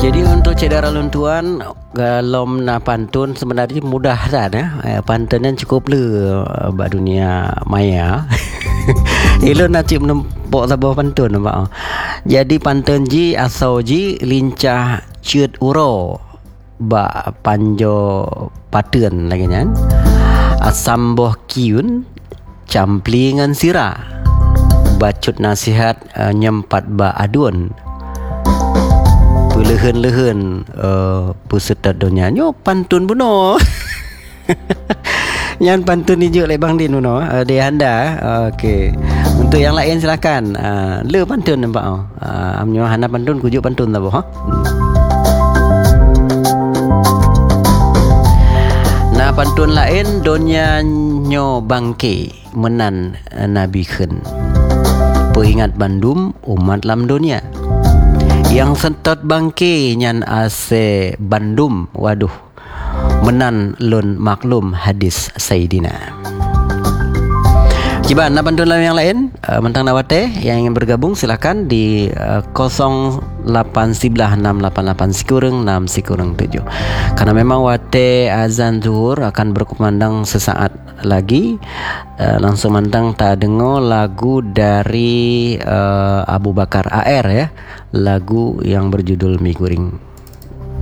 Jadi untuk cedera luntuan kalau nak pantun sebenarnya mudah dah pantun yang cukup le bak dunia maya. Ilo nak cip nempok sabah pantun nampak. Jadi pantun ji asau ji lincah cut uro bak panjo patun lagi kan. Asam boh kiun camplingan sirah. Bacut nasihat nyempat bak adun. Lehen-lehen peserta dunia nyo pantun buno. Yang pantun hijuk lek Bang Din buno di anda. Okey. Untuk yang lain silakan. Le pantun nampak amnyo hana pantun kujuk pantun tak boh. Nah pantun lain dunia nyo bangke menan nabi khen. Peringat bandum umat lam dunia. Yang sentot bangke nyan ase bandum. Waduh. Menan lun maklum hadis Sayyidina. Ciba nak pantun yang lain mentang nawate yang ingin bergabung silakan di 0811688607 karena memang wate azan zuhur akan berkumandang sesaat lagi. Langsung mantang tak dengar lagu dari Abu Bakar AR ya, lagu yang berjudul Mi Guring.